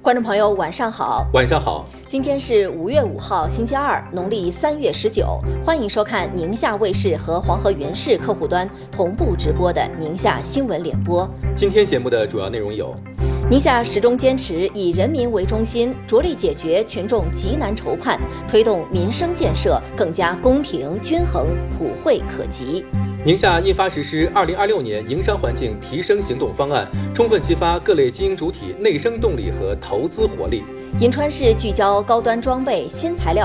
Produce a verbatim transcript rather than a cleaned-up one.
观众朋友，晚上好。 晚上好。 今天是五月五号，星期二，农历三月十九。欢迎收看宁夏卫视和黄河源氏客户端同步直播的宁夏新闻联播。 今天节目的主要内容有： 宁夏始终坚持以人民为中心，着力解决群众急难愁盼，推动民生建设更加公平、均衡、普惠可及。 宁夏印发实施二零二六年营商环境提升行动方案，充分激发各类经营主体内生动力和投资活力。 银川市聚焦高端装备、新材料